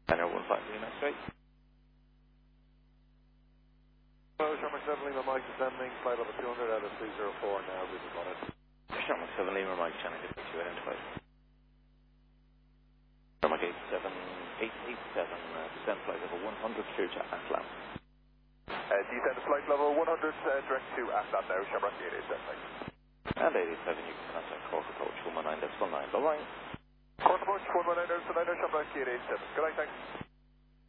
Daniel 15 Lima straight. Hello, Sherman 7 Lima Mike descending, flight level 200 out of 304 now, business on it. Sherman 7 Lima Mike, channel 52 identified. Sherman 887, descent flight level 100 through to Atlan. Descend flight level 100 direct to Atlan now, Sherman 887, thanks. And 87, you can contact Cork Approach 119.19, bye bye. Cork Approach 119.19, Sherman 887, good night, thanks.